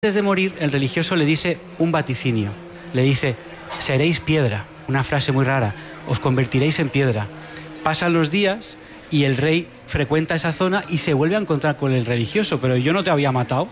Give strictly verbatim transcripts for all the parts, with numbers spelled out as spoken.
Antes de morir, el religioso le dice un vaticinio. Le dice, seréis piedra, una frase muy rara, os convertiréis en piedra. Pasan los días y el rey frecuenta esa zona y se vuelve a encontrar con el religioso. Pero yo no te había matado.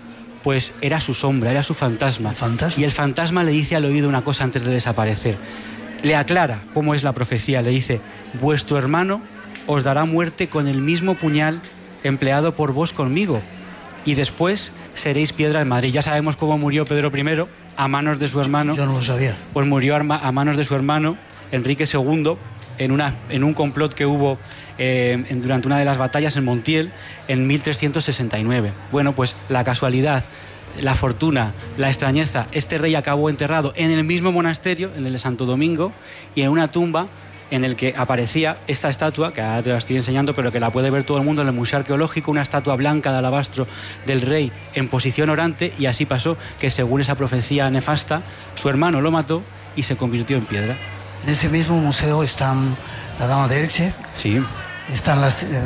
Pues era su sombra, era su fantasma. ¿El fantasma? Y el fantasma le dice al oído una cosa antes de desaparecer. Le aclara cómo es la profecía. Le dice, vuestro hermano os dará muerte con el mismo puñal empleado por vos conmigo. Y después seréis piedra en Madrid. Ya sabemos cómo murió Pedro primero, a manos de su hermano. Yo no lo sabía. Pues murió a manos de su hermano, Enrique segundo, en, una, en un complot que hubo eh, en, durante una de las batallas en Montiel en mil trescientos sesenta y nueve. Bueno, pues la casualidad, la fortuna, la extrañeza, este rey acabó enterrado en el mismo monasterio, en el de Santo Domingo, y en una tumba en el que aparecía esta estatua, que ahora te la estoy enseñando, pero que la puede ver todo el mundo en el Museo Arqueológico, una estatua blanca de alabastro del rey en posición orante, y así pasó que, según esa profecía nefasta, su hermano lo mató y se convirtió en piedra. En ese mismo museo están la Dama de Elche, sí. están las, eh,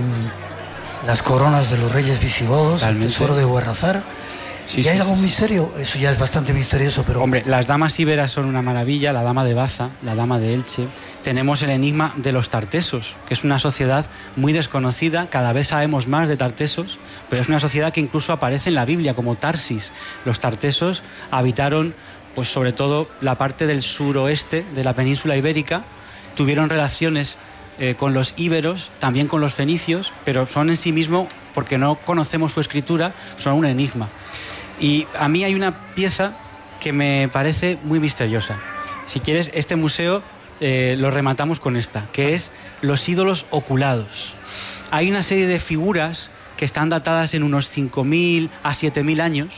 las coronas de los reyes visigodos, Realmente. el tesoro de Huerrazar. Sí, ¿Y hay sí, algún sí, misterio? Sí. Eso ya es bastante misterioso, pero... Hombre, las damas íberas son una maravilla, la Dama de Baza, la Dama de Elche. Tenemos el enigma de los tartesos, que es una sociedad muy desconocida, cada vez sabemos más de tartesos, pero es una sociedad que incluso aparece en la Biblia como Tarsis. Los tartesos habitaron, pues sobre todo, la parte del suroeste de la península ibérica, tuvieron relaciones eh, con los íberos, también con los fenicios, pero son en sí mismo, porque no conocemos su escritura, son un enigma. Y a mí hay una pieza que me parece muy misteriosa. Si quieres, este museo eh, lo rematamos con esta, que es los ídolos oculados. Hay una serie de figuras que están datadas en unos cinco mil a siete mil años,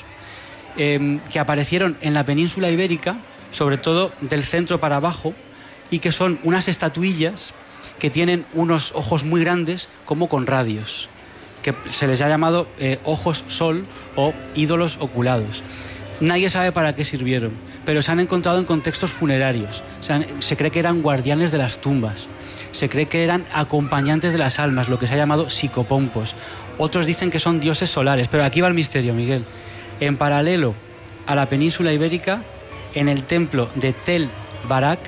eh, que aparecieron en la península ibérica, sobre todo del centro para abajo, y que son unas estatuillas que tienen unos ojos muy grandes como con radios, que se les ha llamado eh, ojos sol o ídolos oculados. Nadie sabe para qué sirvieron, pero se han encontrado en contextos funerarios. O sea, se cree que eran guardianes de las tumbas, se cree que eran acompañantes de las almas, lo que se ha llamado psicopompos. Otros dicen que son dioses solares, pero aquí va el misterio, Miguel. En paralelo a la península ibérica, en el templo de Tel Barak,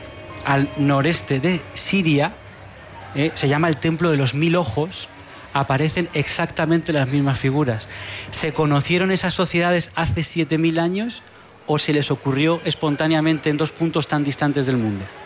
al noreste de Siria, eh, se llama el templo de los mil ojos, aparecen exactamente las mismas figuras. ¿Se conocieron esas sociedades hace siete mil años o se les ocurrió espontáneamente en dos puntos tan distantes del mundo?